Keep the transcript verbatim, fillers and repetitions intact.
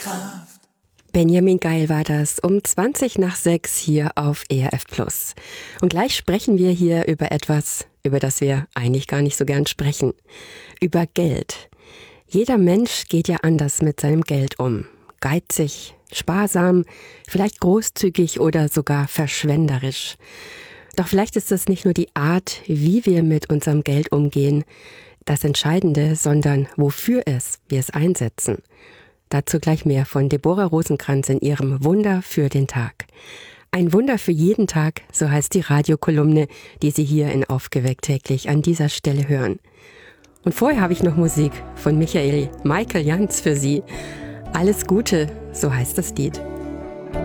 Benjamin Geil war das um zwanzig nach sechs hier auf E R F Plus. Und gleich sprechen wir hier über etwas, über das wir eigentlich gar nicht so gern sprechen. Über Geld. Jeder Mensch geht ja anders mit seinem Geld um. Geizig, sparsam, vielleicht großzügig oder sogar verschwenderisch. Doch vielleicht ist es nicht nur die Art, wie wir mit unserem Geld umgehen, das Entscheidende, sondern wofür es wir es einsetzen. Dazu gleich mehr von Deborah Rosenkranz in ihrem Wunder für den Tag. Ein Wunder für jeden Tag, so heißt die Radiokolumne, die Sie hier in Aufgeweckt täglich an dieser Stelle hören. Und vorher habe ich noch Musik von Michael Michael Jans für Sie. Alles Gute, so heißt das Lied.